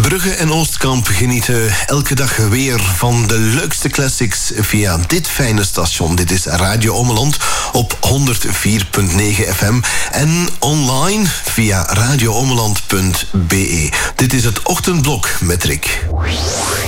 Brugge en Oostkamp genieten elke dag weer van de leukste classics via dit fijne station. Dit is Radio Ommeland op 104.9 FM en online via radioommeland.be. Dit is het Ochtendblok met Rick.